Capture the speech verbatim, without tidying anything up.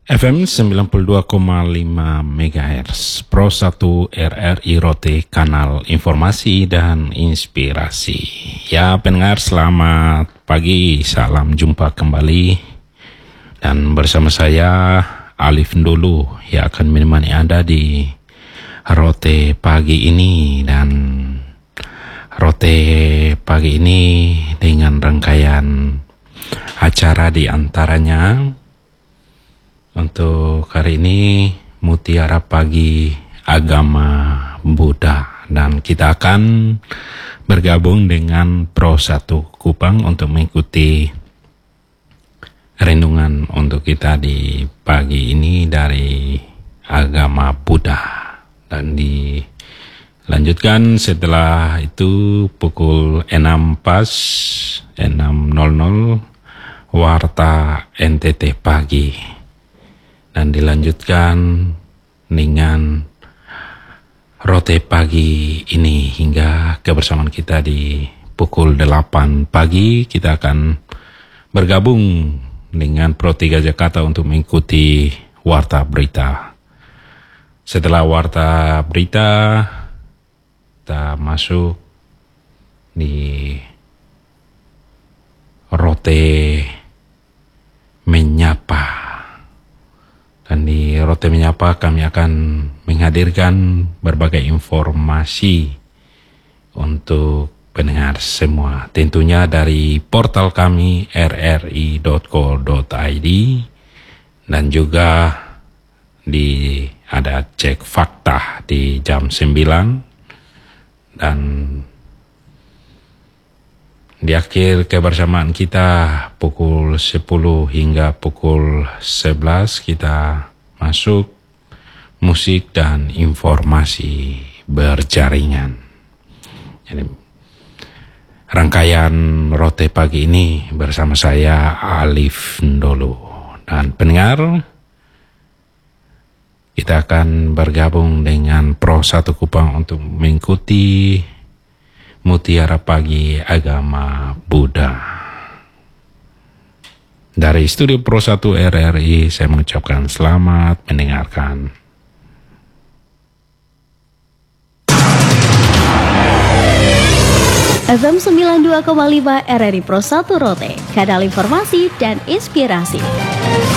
F M sembilan puluh dua koma lima megahertz Pro satu R R I Rote, kanal informasi dan inspirasi. Ya pendengar, selamat pagi, salam jumpa kembali. Dan bersama saya Alif dulu yang akan menemani Anda di Rote pagi ini. Dan Rote pagi ini dengan rangkaian acara di antaranya untuk hari ini Mutiara Pagi Agama Buddha, dan kita akan bergabung dengan Pro satu Kupang untuk mengikuti renungan untuk kita di pagi ini dari agama Buddha, dan dilanjutkan setelah itu pukul enam pas enam nol nol Warta N T T Pagi, dan dilanjutkan dengan Rote pagi ini hingga kebersamaan kita di pukul delapan pagi. Kita akan bergabung dengan Pro tiga Jakarta untuk mengikuti Warta Berita. Setelah Warta Berita, kita masuk di Rote Menyapa. Dan di Rote Menyapa kami akan menghadirkan berbagai informasi untuk pendengar semua. Tentunya dari portal kami r r i dot co dot i d, dan juga di ada cek fakta di jam sembilan, dan di akhir kebersamaan kita pukul sepuluh hingga pukul sebelas kita masuk musik dan informasi berjaringan. Jadi rangkaian Rote pagi ini bersama saya Alif Ndolo. Dan pendengar, kita akan bergabung dengan Pro satu Kupang untuk mengikuti Mutiara Pagi Agama Buddha. Dari studio Pro satu R R I saya mengucapkan selamat mendengarkan. F M sembilan puluh dua koma lima R R I Pro satu Rote, kanal informasi dan inspirasi.